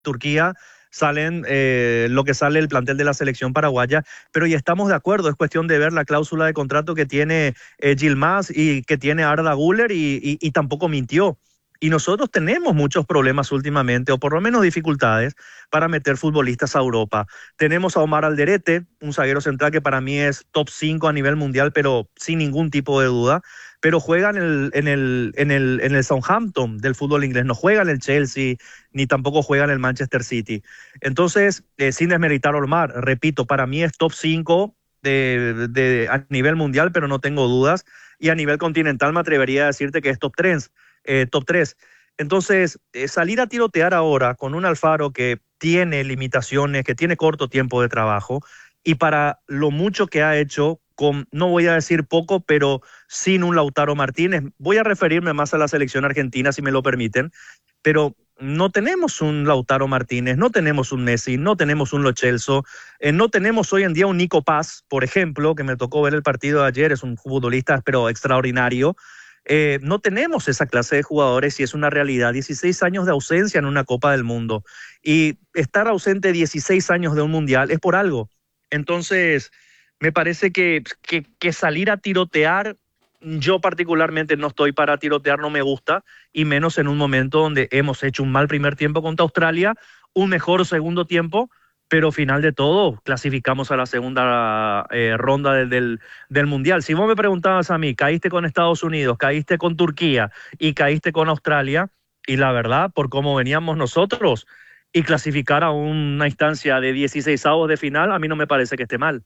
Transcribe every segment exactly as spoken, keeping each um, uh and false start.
Turquía salen eh, lo que sale el plantel de la selección paraguaya, pero ya estamos de acuerdo, es cuestión de ver la cláusula de contrato que tiene eh, Yilmaz y que tiene Arda Güler y, y, y tampoco mintió. Y nosotros tenemos muchos problemas últimamente, o por lo menos dificultades, para meter futbolistas a Europa. Tenemos a Omar Alderete, un zaguero central que para mí es top cinco a nivel mundial, pero sin ningún tipo de duda. Pero juega en el, en el, en el, en el Southampton del fútbol inglés, no juega en el Chelsea, ni tampoco juega en el Manchester City. Entonces, eh, sin desmeritar a Omar, repito, para mí es top cinco de, de, a nivel mundial, pero no tengo dudas. Y a nivel continental me atrevería a decirte que es top tres. Eh, top tres. Entonces, eh, salir a tirotear ahora con un Alfaro que tiene limitaciones, que tiene corto tiempo de trabajo, y para lo mucho que ha hecho, con, no voy a decir poco, pero sin un Lautaro Martínez, voy a referirme más a la selección argentina, si me lo permiten, pero no tenemos un Lautaro Martínez, no tenemos un Messi, no tenemos un Lo Celso, eh, no tenemos hoy en día un Nico Paz, por ejemplo, que me tocó ver el partido de ayer, es un futbolista, pero extraordinario. Eh, no tenemos esa clase de jugadores y es una realidad. dieciséis años de ausencia en una Copa del Mundo. Y estar ausente dieciséis años de un Mundial es por algo. Entonces, me parece que, que, que salir a tirotear, yo particularmente no estoy para tirotear, no me gusta, y menos en un momento donde hemos hecho un mal primer tiempo contra Australia, un mejor segundo tiempo, pero final de todo, clasificamos a la segunda eh, ronda del, del, del Mundial. Si vos me preguntabas a mí, caíste con Estados Unidos, caíste con Turquía y caíste con Australia, y la verdad, por cómo veníamos nosotros, y clasificar a una instancia de dieciseisavos de final, a mí no me parece que esté mal.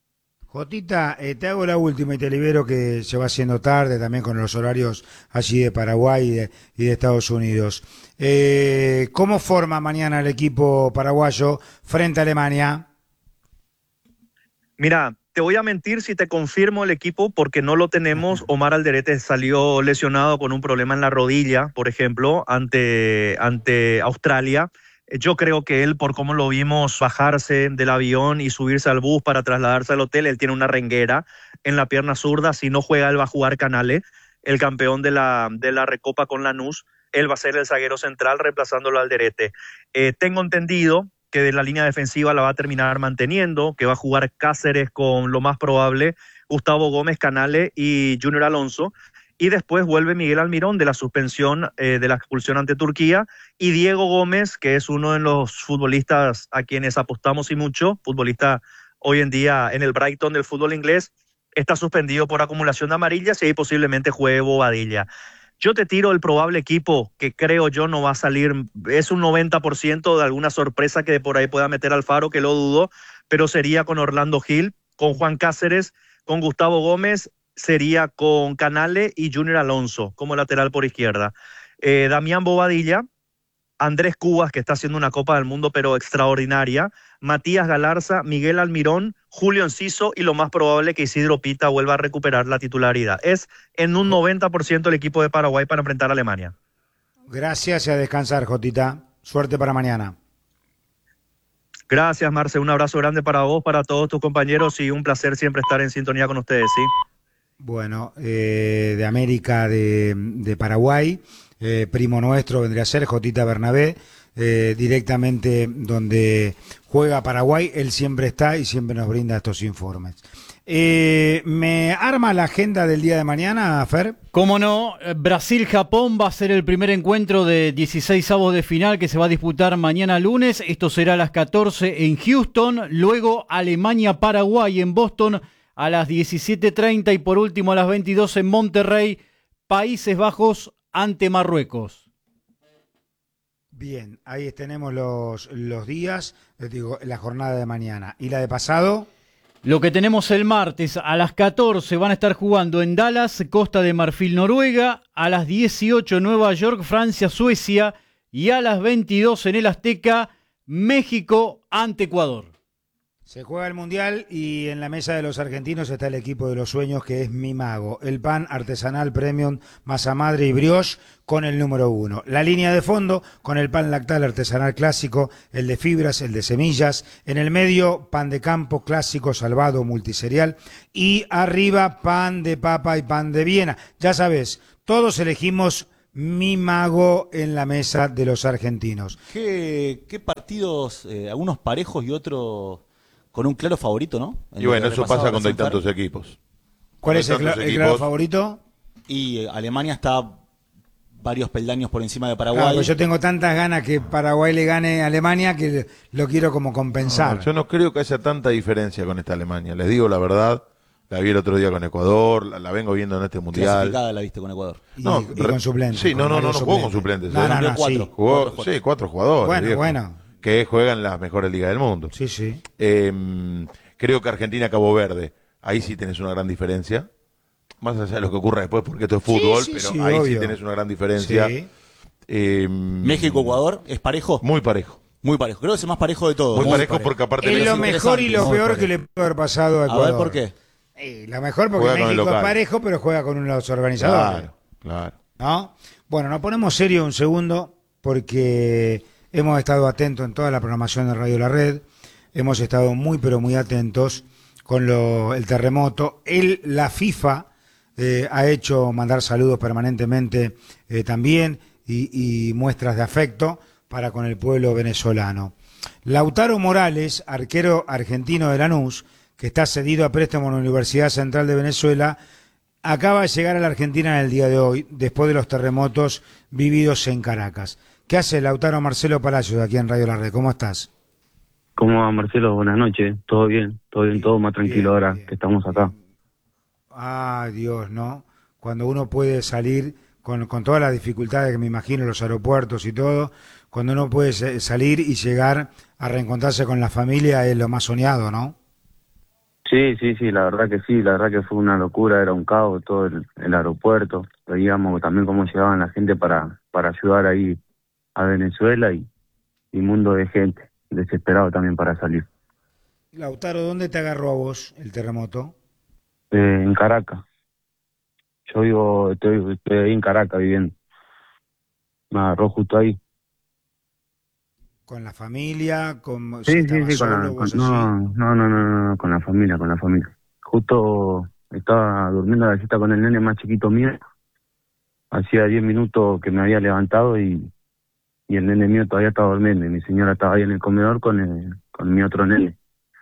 Jotita, eh, te hago la última y te libero que se va haciendo tarde también con los horarios allí de Paraguay y de, y de Estados Unidos. Eh, ¿Cómo forma mañana el equipo paraguayo frente a Alemania? Mira, te voy a mentir si te confirmo el equipo porque no lo tenemos. Omar Alderete salió lesionado con un problema en la rodilla, por ejemplo, ante, ante Australia. Yo creo que él, por cómo lo vimos bajarse del avión y subirse al bus para trasladarse al hotel, él tiene una renguera en la pierna zurda. Si no juega, él va a jugar Canale, el campeón de la, de la Recopa con Lanús. Él va a ser el zaguero central reemplazándolo al Alderete. Eh, tengo entendido que de la línea defensiva la va a terminar manteniendo, que va a jugar Cáceres con lo más probable, Gustavo Gómez, Canale y Junior Alonso. Y después vuelve Miguel Almirón de la suspensión eh, de la expulsión ante Turquía y Diego Gómez, que es uno de los futbolistas a quienes apostamos y mucho, futbolista hoy en día en el Brighton del fútbol inglés, está suspendido por acumulación de amarillas y ahí posiblemente juegue Bobadilla. Yo te tiro el probable equipo que creo yo no va a salir, es un noventa por ciento de alguna sorpresa que por ahí pueda meter Alfaro, que lo dudo, pero sería con Orlando Gil, con Juan Cáceres, con Gustavo Gómez, sería con Canale y Junior Alonso como lateral por izquierda. Eh, Damián Bobadilla, Andrés Cubas, que está haciendo una Copa del Mundo pero extraordinaria, Matías Galarza, Miguel Almirón, Julio Enciso y lo más probable que Isidro Pita vuelva a recuperar la titularidad. Es en un noventa por ciento el equipo de Paraguay para enfrentar a Alemania. Gracias y a descansar, Jotita. Suerte para mañana. Gracias, Marce. Un abrazo grande para vos, para todos tus compañeros y un placer siempre estar en sintonía con ustedes, ¿sí? Bueno, eh, de América, de, de Paraguay, eh, primo nuestro vendría a ser Jotita Bernabé, eh, directamente donde juega Paraguay, él siempre está y siempre nos brinda estos informes. Eh, ¿Me arma la agenda del día de mañana, Fer? Cómo no, Brasil-Japón va a ser el primer encuentro de dieciseisavos de final que se va a disputar mañana lunes. Esto será a las catorce en Houston, luego Alemania-Paraguay en Boston a las diecisiete treinta y por último a las veintidós en Monterrey, Países Bajos ante Marruecos. Bien, ahí tenemos los, los días, les digo, la jornada de mañana. ¿Y la de pasado? Lo que tenemos el martes a las catorce van a estar jugando en Dallas, Costa de Marfil, Noruega, a las dieciocho Nueva York, Francia, Suecia y a las veintidós en el Azteca, México ante Ecuador. Se juega el Mundial y en la mesa de los argentinos está el equipo de los sueños que es Mi Mago, el pan artesanal premium, masa madre y brioche con el número uno. La línea de fondo con el pan lactal artesanal clásico, el de fibras, el de semillas. En el medio, pan de campo clásico, salvado, multiserial. Y arriba, pan de papa y pan de Viena. Ya sabes, todos elegimos mi mago en la mesa de los argentinos. ¿Qué, qué partidos, eh, algunos parejos y otros con un claro favorito, ¿no? En Y bueno, lo que eso repasaba pasa cuando hay recién Fer. tantos equipos. ¿Cuál Cuando es el, hay cla- tantos el claro equipos, favorito? Y eh, Alemania está varios peldaños por encima de Claro, Paraguay. pues yo tengo tantas ganas que Paraguay le gane a Alemania que lo quiero como compensar. No, yo no creo que haya tanta diferencia con esta Alemania. Les digo la verdad, la vi el otro día con Ecuador, la, la vengo viendo en este mundial. Clasificada la viste con Ecuador. Y, No, y re- con suplentes. sí, no, con no, no, varios no jugó con suplentes. suplentes, No, ¿eh? no, no, Cambió sí. cuatro. Jugó, Cuatro, sí, cuatro jugadores. Bueno, viejo, bueno. Que juegan las mejores ligas del mundo. Sí, sí. Eh, creo que Argentina-Cabo Verde, ahí sí tenés una gran diferencia. Más allá de lo que ocurra después, porque esto es fútbol, sí, pero sí, ahí sí obvio. tenés una gran diferencia. Sí. Eh, México-Ecuador, ¿es parejo? Muy parejo. Muy parejo. Creo que es el más parejo de todos. Muy, Muy parejo, parejo. porque aparte Es tenés lo un- mejor y lo Muy peor parejo. que le puede haber pasado a A Ecuador. ver, ¿por qué? Eh, lo mejor porque Juega con el México es local. parejo, pero juega con uno de los organizadores. Claro, claro. ¿No? Bueno, nos ponemos serio un segundo porque hemos estado atentos en toda la programación de Radio La Red. Hemos estado muy, pero muy atentos con lo, el terremoto. El, la FIFA eh, ha hecho mandar saludos permanentemente eh, también y, y muestras de afecto para con el pueblo venezolano. Lautaro Morales, arquero argentino de Lanús, que está cedido a préstamo en la Universidad Central de Venezuela, acaba de llegar a la Argentina en el día de hoy, después de los terremotos vividos en Caracas. ¿Qué hace Lautaro? Marcelo Palacios, aquí en Radio La Red? ¿Cómo estás? ¿Cómo va, Marcelo? Buenas noches. ¿Todo bien? ¿Todo bien? ¿Todo más tranquilo Bien, ahora bien, que estamos acá? bien. Ah, Dios, ¿no? Cuando uno puede salir con, con todas las dificultades que me imagino, los aeropuertos y todo, cuando uno puede se- salir y llegar a reencontrarse con la familia es lo más soñado, ¿no? Sí, sí, sí, la verdad que sí, la verdad que fue una locura, era un caos todo el, el aeropuerto. Veíamos también cómo llegaban la gente para, para ayudar ahí a Venezuela y, y mundo de gente, desesperado también para salir. Lautaro, ¿dónde te agarró a vos el terremoto? Eh, en Caracas. Yo vivo, estoy, estoy ahí en Caracas viviendo. Me agarró justo ahí. ¿Con la familia? Con, Sí, sí, estabas sí, con la, solo, con- vos no, así? no, no, no, no, con la familia, con la familia. Justo estaba durmiendo la siesta con el nene más chiquito mío. Hacía diez minutos que me había levantado y, y el nene mío todavía estaba durmiendo. Y mi señora estaba ahí en el comedor con el, con mi otro nene.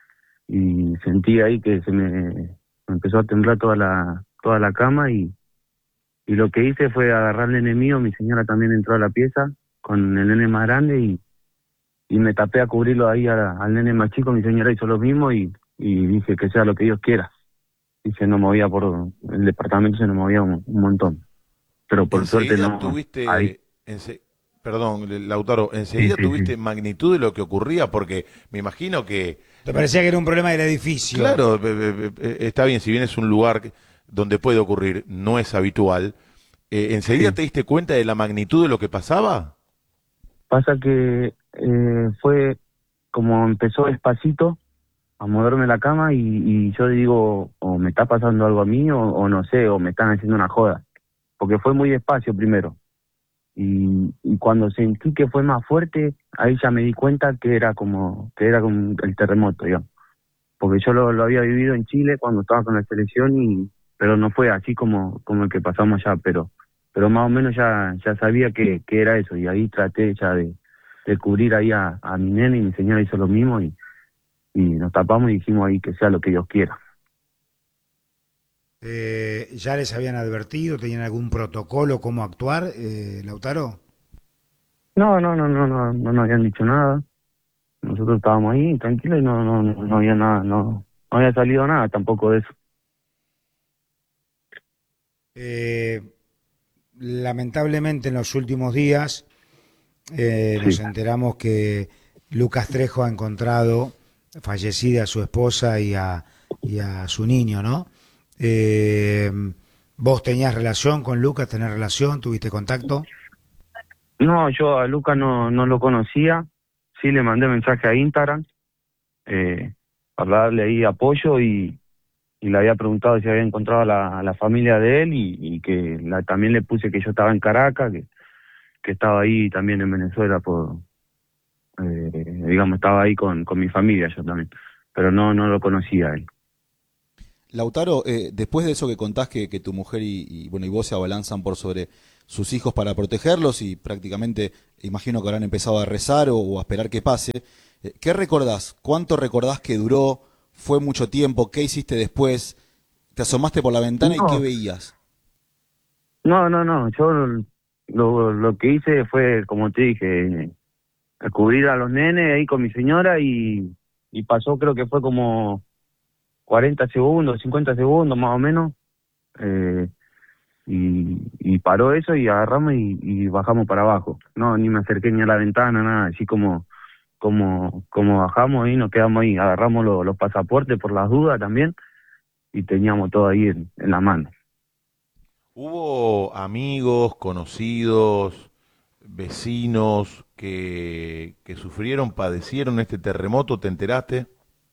Y sentí ahí que se me, me empezó a temblar toda la, toda la cama y, y lo que hice fue agarrar al nene mío. Mi señora también entró a la pieza con el nene más grande y y me tapé a cubrirlo ahí a- al nene más chico. Mi señora hizo lo mismo y, y dije que sea lo que Dios quiera. Y se nos movía por el departamento, se nos movía un, un montón. Pero por suerte Enseguida no. tuviste, Ahí. ense- perdón, Lautaro, enseguida Sí, sí, tuviste sí. magnitud de lo que ocurría, porque me imagino que, ¿Te parecía que era un problema del edificio? claro, eh, eh, eh, está bien, si bien es un lugar que- donde puede ocurrir, no es habitual, eh, ¿enseguida Sí. te diste cuenta de la magnitud de lo que pasaba? Pasa que eh, fue como empezó despacito a moverme la cama y, y yo digo, o me está pasando algo a mí o, o no sé, o me están haciendo una joda. Porque fue muy despacio primero. Y, y cuando sentí que fue más fuerte, ahí ya me di cuenta que era como que era como el terremoto, digamos. Porque yo lo, lo había vivido en Chile cuando estaba con la selección, y pero no fue así como, como el que pasamos allá, pero pero más o menos ya ya sabía que, que era eso, y ahí traté ya de, de cubrir ahí a, a mi nene, y mi señora hizo lo mismo, y, y nos tapamos y dijimos ahí que sea lo que Dios quiera. Eh, ¿Ya les habían advertido? ¿Tenían algún protocolo cómo actuar, eh, Lautaro? No, no, no, no, no, no nos habían dicho nada. Nosotros estábamos ahí tranquilos y no, no, no, no había nada, no, no había salido nada tampoco de eso. Eh, lamentablemente en los últimos días eh, Sí. nos enteramos que Lucas Trejo ha encontrado fallecida a su esposa y a, y a su niño, ¿no? Eh, ¿Vos tenías relación con Lucas? ¿Tenés relación? ¿Tuviste contacto? No, yo a Luca no, no lo conocía, sí le mandé mensaje a Instagram, eh, para darle ahí apoyo, y, y le había preguntado si había encontrado a la, a la familia de él, y, y que la, también le puse que yo estaba en Caracas, que, que estaba ahí también en Venezuela, por eh, digamos, estaba ahí con, con mi familia yo también, pero no, no lo conocía a él. Lautaro, eh, después de eso que contás que, que tu mujer y, y, bueno y vos se abalanzan por sobre sus hijos para protegerlos y prácticamente imagino que habrán empezado a rezar o, o a esperar que pase. Eh, ¿Qué recordás? ¿Cuánto recordás que duró? ¿Fue mucho tiempo? ¿Qué hiciste después? ¿Te asomaste por la ventana No. y qué veías? No, no, no, yo lo, lo que hice fue, como te dije, cubrir a los nenes ahí con mi señora y, y pasó, creo que fue como cuarenta segundos, cincuenta segundos más o menos, eh, y, y paró eso y agarramos y, y bajamos para abajo. No, ni me acerqué ni a la ventana, nada, así como como como bajamos ahí, nos quedamos ahí, agarramos lo- los pasaportes por las dudas también y teníamos todo ahí en, en la mano. ¿Hubo amigos, conocidos, vecinos que, que sufrieron, padecieron este terremoto? ¿Te enteraste?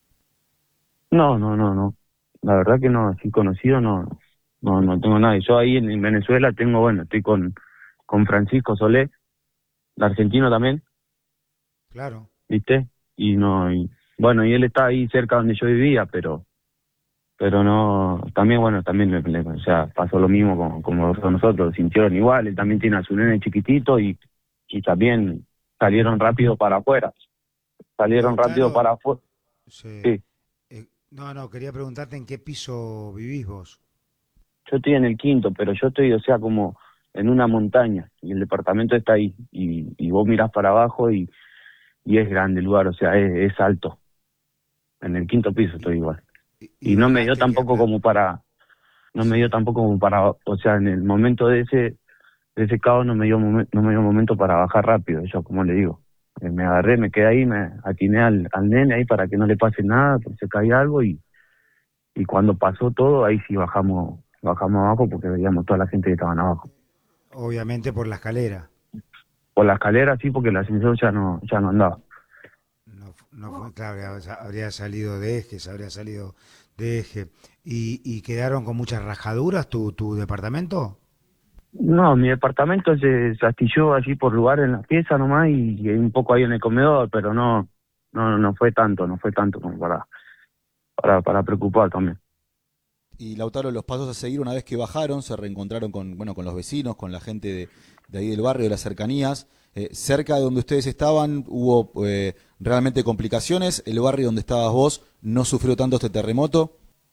No, no, no, no. La verdad que no, así conocido no, no, no tengo nadie. Yo ahí en, en Venezuela tengo, bueno, estoy con, con Francisco Solé, el argentino también, Claro. ¿viste? Y no, y bueno, y él está ahí cerca donde yo vivía, pero, pero no, también, bueno, también, le- le- o sea, pasó lo mismo con, como con nosotros, sintieron igual, él también tiene a su nene chiquitito y, y también salieron rápido para afuera, salieron rápido Lautaro, para afuera, sí. sí. Eh, no, no, quería preguntarte en qué piso vivís vos. Yo estoy en el quinto, pero yo estoy, o sea, como en una montaña y el departamento está ahí y, y vos mirás para abajo y, y es grande el lugar, o sea, es, es alto. En el quinto piso estoy igual. Y, Y y no me dio velaste que tampoco acá. como para, no me dio Sí. tampoco como para, o sea, en el momento de ese, de ese caos no me dio momen- no me dio momento para bajar rápido, yo como le digo. Eh, Me agarré, me quedé ahí, me atiné al, al nene ahí para que no le pase nada, por si caía algo y, y cuando pasó todo, ahí sí bajamos, bajamos abajo porque veíamos toda la gente que estaban abajo. Obviamente por la escalera. Por la escalera sí, porque el ascensor ya no, ya no andaba. No, fu- no fue, claro, habría habría salido de eje, se habría salido de eje. ¿Y, y quedaron con muchas rajaduras tu, tu departamento? No, mi departamento se, se astilló allí por lugar en la pieza nomás y, y un poco ahí en el comedor, pero no, no, no fue tanto, no fue tanto como para, para, para preocupar también. Y Lautaro, los pasos a seguir, una vez que bajaron, se reencontraron con, bueno, con los vecinos, con la gente de, de ahí del barrio, de las cercanías. Eh, cerca de donde ustedes estaban, ¿hubo eh, realmente complicaciones? ¿El barrio donde estabas vos no sufrió tanto este terremoto?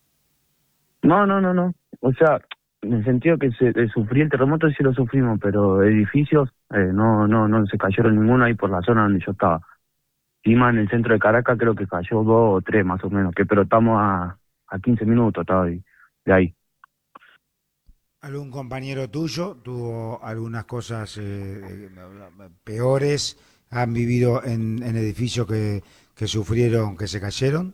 No, no, no, no. O sea, en el sentido que se, eh, sufrí el terremoto sí lo sufrimos, pero edificios eh, no, no, no se cayeron ninguno ahí por la zona donde yo estaba. Encima en el centro de Caracas creo que cayó dos o tres más o menos, que pero estamos a, a quince minutos estaba ahí, de ahí. ¿Algún compañero tuyo tuvo algunas cosas eh, eh, peores? ¿Han vivido en, en edificios que, que sufrieron, que se cayeron?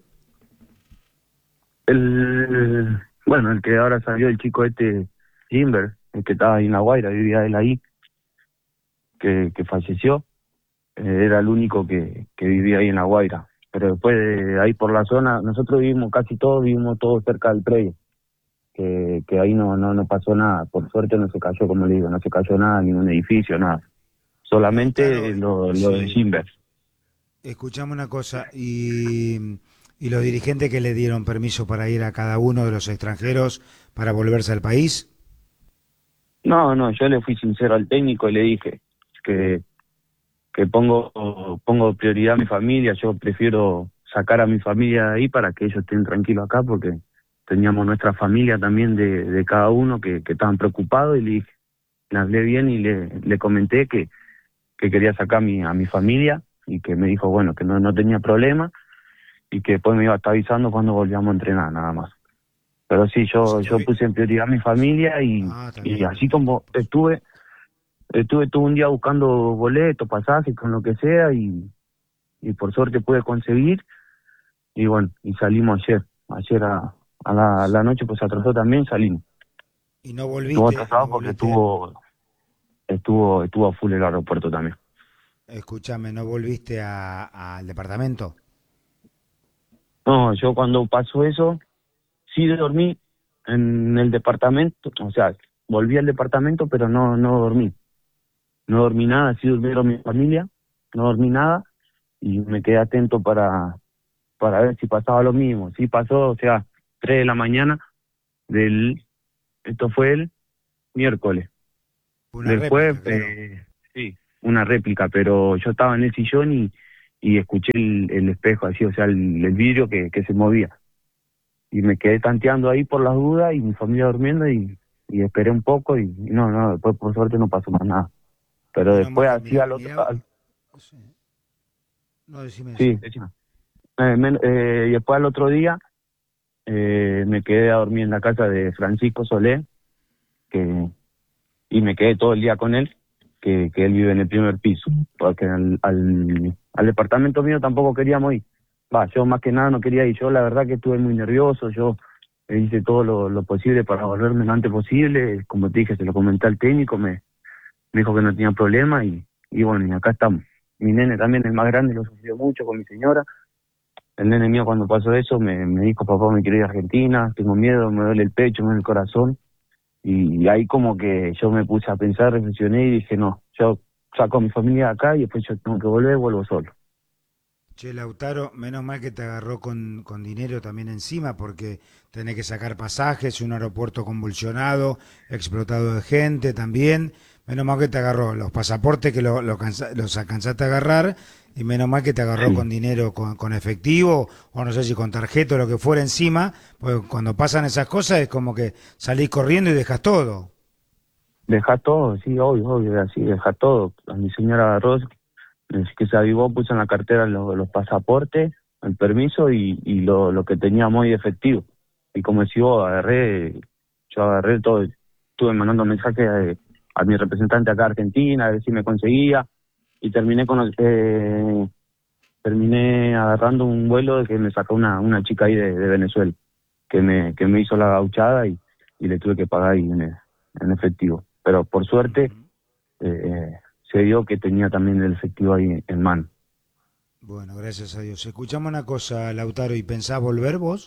El, bueno, el que ahora salió el chico este, Jimber, el que estaba ahí en La Guaira, vivía él ahí, que, que falleció, eh, era el único que, que vivía ahí en La Guaira. Pero después de ahí por la zona, nosotros vivimos casi todos, vivimos todos cerca del predio, que, que ahí no, no, no pasó nada, por suerte no se cayó, como le digo, no se cayó nada, ningún edificio, nada. Lautaro, Solamente lo, lo de sí. Jimber. Escuchame una cosa, y, y los dirigentes que le dieron permiso para ir a cada uno de los extranjeros para volverse al país. No, no, yo le fui sincero al técnico y le dije que, que pongo, pongo prioridad a mi familia, yo prefiero sacar a mi familia de ahí para que ellos estén tranquilos acá, porque teníamos nuestra familia también de, de cada uno que, que estaban preocupados y le dije, le hablé bien y le, le comenté que, que quería sacar a mi, a mi familia y que me dijo, bueno, que no, no tenía problema y que después me iba a estar avisando cuando volvíamos a entrenar, nada más. Pero sí, O sea, yo yo tuvi- puse en prioridad a mi familia y, Ah, está y bien. así como estuve, estuve todo un día buscando boletos, pasajes, con lo que sea y, y por suerte pude conseguir y bueno, y salimos ayer, ayer a, a, la, a la noche pues se atrasó también, salimos. Y no Estuvo volviste, atrasado no porque volviste, estuvo, estuvo, estuvo a full el aeropuerto también. escúchame, no volviste a- al departamento. No, yo cuando pasó eso, sí dormí en el departamento, o sea, volví al departamento pero no, no dormí. No dormí nada, sí durmieron mi familia, no dormí nada y me quedé atento para, para ver si pasaba lo mismo. Sí pasó, o sea, tres de la mañana del, esto fue el miércoles. Una Después, réplica, claro. eh, sí, una réplica, pero yo estaba en el sillón y, y escuché el, el espejo así, o sea, el, el vidrio que, que se movía. Y me quedé tanteando ahí por las dudas y mi familia durmiendo y, y esperé un poco y, y no, no, después por suerte no pasó más nada. Pero Menos mal después que así mirá- al otro... mirá- al- sí. No, decime, sí, decime. decime. Eh, men- eh, y después al otro día eh, me quedé a dormir en la casa de Francisco Solé, que y me quedé todo el día con él, que, que él vive en el primer piso, porque al, al, al departamento mío tampoco queríamos ir. Va, yo más que nada no quería ir, yo la verdad que estuve muy nervioso, yo hice todo lo, lo posible para volverme lo antes posible, como te dije, se lo comenté al técnico, me, me dijo que no tenía problema y, y bueno, y acá estamos. Mi nene también, el más grande, lo sufrió mucho con mi señora. El nene mío cuando pasó eso me, me dijo, papá, me quiero ir a Argentina, tengo miedo, me duele el pecho, me duele el corazón. Y ahí como que yo me puse a pensar, reflexioné y dije, no, yo saco a mi familia de acá y después yo tengo que volver, vuelvo solo. Che, Lautaro, menos mal que te agarró con, con dinero también encima, porque tenés que sacar pasajes, un aeropuerto convulsionado, explotado de gente también. Menos mal que te agarró los pasaportes que lo, lo cansa- los alcanzaste a agarrar, y menos mal que te agarró Sí. con dinero, con, con efectivo, o no sé si con tarjeta o lo que fuera encima, porque cuando pasan esas cosas es como que salís corriendo y dejas todo. Deja todo, sí, obvio, obvio, así, deja todo. A mi señora agarró, es que se avivó, puso en la cartera los, los pasaportes, el permiso y, y lo, lo que tenía muy efectivo. Y como decís vos, agarré, yo agarré todo, estuve mandando mensajes a, a mi representante acá a Argentina, a ver si me conseguía, y terminé con eh, terminé agarrando un vuelo de que me sacó una, una chica ahí de, de Venezuela, que me, que me hizo la gauchada y, y le tuve que pagar ahí en, en efectivo. Pero por suerte eh, se dio que tenía también el efectivo ahí en mano. Bueno, gracias a Dios. Escuchamos una cosa, Lautaro, ¿y pensás volver vos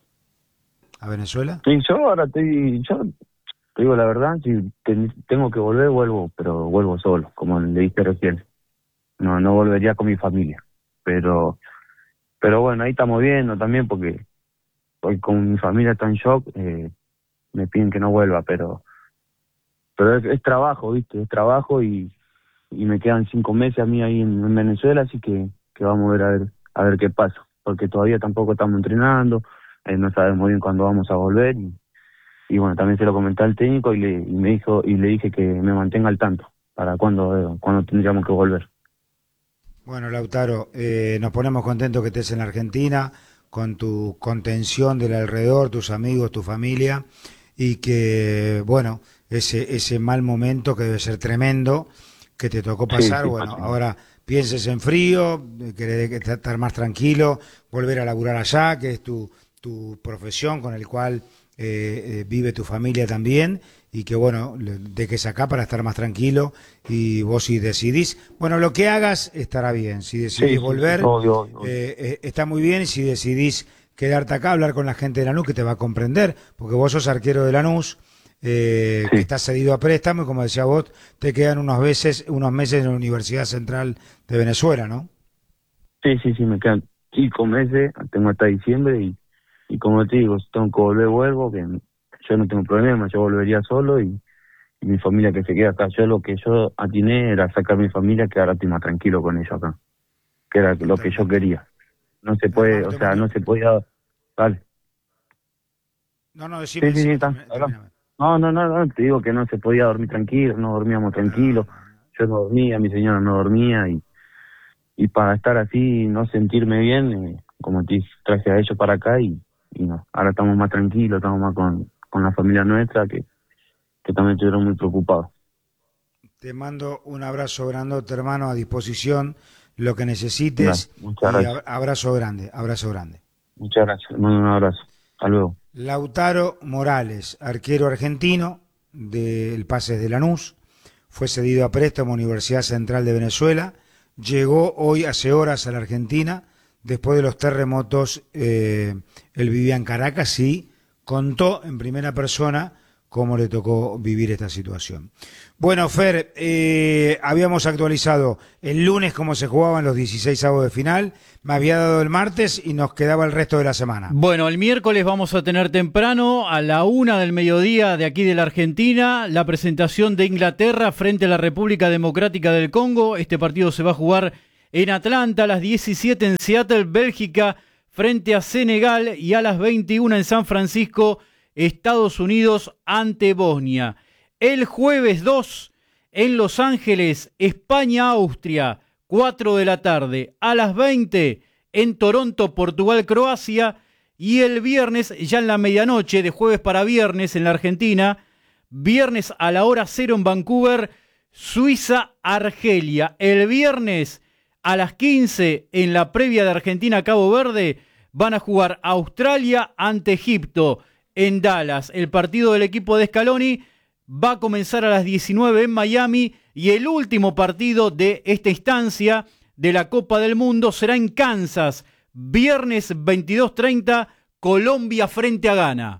a Venezuela? Sí, yo ahora estoy, yo te digo la verdad, si ten- tengo que volver, vuelvo, pero vuelvo solo, como le dije recién. No, no volvería con mi familia. Pero, pero bueno, ahí estamos viendo también porque hoy con mi familia está en shock, eh, me piden que no vuelva, pero, pero es, es trabajo, viste, es trabajo y, y me quedan cinco meses a mí ahí en, en Venezuela, así que, que vamos a ver a ver a ver qué pasa, porque todavía tampoco estamos entrenando, eh, no sabemos bien cuándo vamos a volver y, y bueno, también se lo comenté al técnico y le y me dijo y le dije que me mantenga al tanto para cuándo eh, cuándo tendríamos que volver. Bueno, Lautaro, eh, nos ponemos contentos que estés en la Argentina, con tu contención del alrededor, tus amigos, tu familia, y que, bueno, ese, ese mal momento que debe ser tremendo, que te tocó Sí, pasar, sí, bueno, sí. ahora pienses en frío, eh, querés que- estar más tranquilo, volver a laburar allá, que es tu, tu profesión con el cual eh, eh, vive tu familia también, y que bueno, le- dejes acá para estar más tranquilo, y vos si decidís, bueno, lo que hagas estará bien, si decidís Sí, sí, sí, volver, obvio, obvio, obvio. eh, eh, está muy bien, y si decidís quedarte acá, hablar con la gente de Lanús que te va a comprender, porque vos sos arquero de Lanús, eh, que Sí. estás cedido a préstamo, y como decía vos, te quedan unos meses, unos meses en la Universidad Central de Venezuela, ¿no? Sí, sí, sí, me quedan cinco meses, tengo hasta diciembre y, y como te digo, si tengo que volver, vuelvo, que yo no tengo problema, yo volvería solo y, y mi familia que se queda acá. Yo lo que yo atiné era sacar a mi familia, que ahora estoy más tranquilo con ellos acá, que era lo que yo Totalmente. quería. No se puede, Hermano, o te sea, mando... no se podía... Vale. No, no, decime, Sí, sí, sí, decime, está, termina- hablamos. terminame. No, no, no, no, te digo que no se podía dormir tranquilo, no dormíamos No, tranquilos, no, no. yo no dormía, mi señora no dormía y, y para estar así, no sentirme bien, eh, como te dije, traje a ellos para acá y, y no, ahora estamos más tranquilos, estamos más con, con la familia nuestra que, que también estuvieron muy preocupados. Te mando un abrazo grandote, hermano, a disposición, lo que Dale, necesites, muchas y gracias, ab- abrazo grande, abrazo grande. muchas gracias, te mando un abrazo, hasta luego. Lautaro Morales, arquero argentino del Pases de Lanús, fue cedido a préstamo a Universidad Central de Venezuela, llegó hoy hace horas a la Argentina, después de los terremotos, eh, él vivía en Caracas y contó en primera persona cómo le tocó vivir esta situación. Bueno, Fer, eh, habíamos actualizado el lunes cómo se jugaban los dieciséis avos de final, me había dado el martes y nos quedaba el resto de la semana. Bueno, el miércoles vamos a tener temprano, a la una del mediodía de aquí de la Argentina, la presentación de Inglaterra frente a la República Democrática del Congo. Este partido se va a jugar en Atlanta, a las diecisiete en Seattle, Bélgica, frente a Senegal, y a las veintiuna en San Francisco, Estados Unidos ante Bosnia. El jueves dos en Los Ángeles, España-Austria, cuatro de la tarde. A las veinte en Toronto, Portugal-Croacia. Y el viernes, ya en la medianoche, de jueves para viernes en la Argentina, viernes a la hora cero en Vancouver, Suiza-Argelia. El viernes a las quince en la previa de Argentina-Cabo Verde, van a jugar Australia ante Egipto en Dallas. El partido del equipo de Scaloni va a comenzar a las diecinueve en Miami, y el último partido de esta instancia de la Copa del Mundo será en Kansas, viernes veintidós treinta, Colombia frente a Ghana.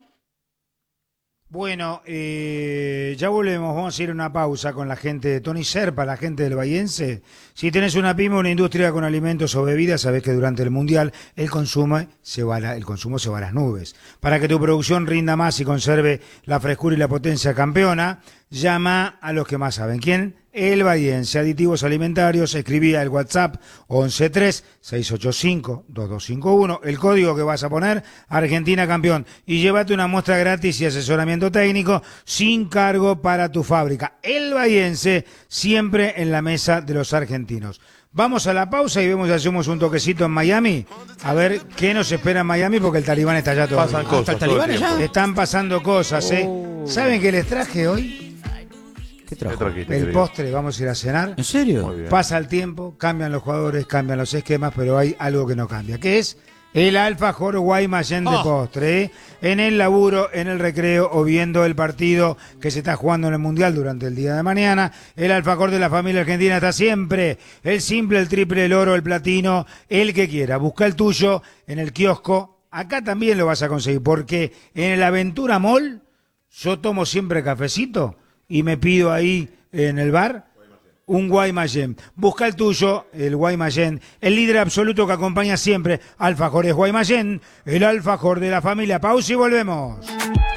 Bueno, eh, ya volvemos, vamos a ir a una pausa con la gente de Tony Serpa, la gente del Bahiense. Si tenés una pyme o una industria con alimentos o bebidas, sabés que durante el Mundial el consumo se va a la, el consumo se va a las nubes. Para que tu producción rinda más y conserve la frescura y la potencia campeona, llama a los que más saben. ¿Quién? El Bahiense. Aditivos alimentarios. Escribía el WhatsApp once tres seis ocho cinco dos dos cinco uno. El código que vas a poner, Argentina Campeón. Y llévate una muestra gratis y asesoramiento técnico sin cargo para tu fábrica. El Bahiense, siempre en la mesa de los argentinos. Vamos a la pausa y vemos si hacemos un toquecito en Miami. A ver qué nos espera en Miami, porque el talibán está ya todo. Pasan cosas. ¿Hasta el talibán todo el ya? Están pasando cosas, ¿eh? Oh. ¿Saben qué les traje hoy? ¿Qué ¿Qué trajo? trajiste, El querido? postre, vamos a ir a cenar. ¿En serio? Muy bien. Pasa el tiempo, cambian los jugadores, cambian los esquemas, pero hay algo que no cambia, que es el alfajor Guaymallén de Oh. postre, ¿eh? En el laburo, en el recreo o viendo el partido que se está jugando en el Mundial durante el día de mañana. El alfajor de la familia argentina está siempre. El simple, el triple, el oro, el platino, el que quiera. Busca el tuyo en el kiosco. Acá también lo vas a conseguir, porque en el Aventura Mall yo tomo siempre cafecito y me pido ahí en el bar un Guaymallén. Busca el tuyo, el Guaymallén, el líder absoluto que acompaña siempre. Alfajores Guaymallén, el alfajor de la familia. Pausa y volvemos.